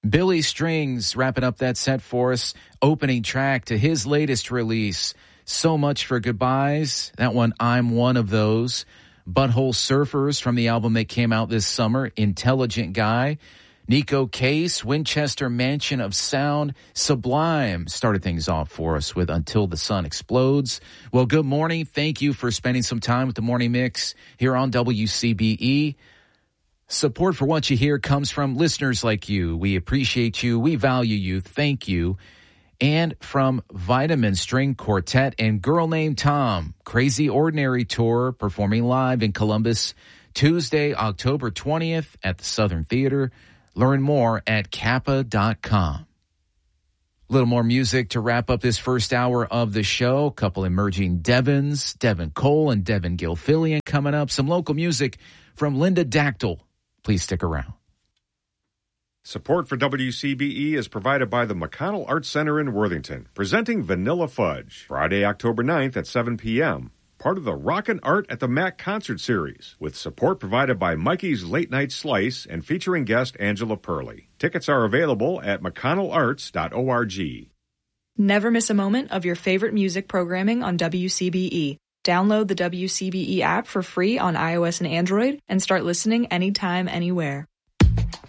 Billy Strings wrapping up that set for us, opening track to his latest release, So Much for Goodbyes. That one, I'm One of Those. Butthole Surfers from the album that came out this summer, Intelligent Guy. Nico Case, Winchester Mansion of Sound. Sublime started things off for us with Until the Sun Explodes. Well, good morning. Thank you for spending some time with the Morning Mix here on WCBE. Support for what you hear comes from listeners like you. We appreciate you. We value you. Thank you. And from Vitamin String Quartet and Girl Named Tom, Crazy Ordinary Tour, performing live in Columbus, Tuesday, October 20th at the Southern Theater. Learn more at kappa.com. A little more music to wrap up this first hour of the show. A couple emerging Devons, Devin Cole and Devin Gilfillian coming up. Some local music from Linda Dactyl. Please stick around. Support for WCBE is provided by the McConnell Arts Center in Worthington, presenting Vanilla Fudge, Friday, October 9th at 7 p.m., part of the Rockin' Art at the Mac concert series, with support provided by Mikey's Late Night Slice and featuring guest Angela Purley. Tickets are available at mcconnellarts.org. Never miss a moment of your favorite music programming on WCBE. Download the WCBE app for free on iOS and Android and start listening anytime, anywhere.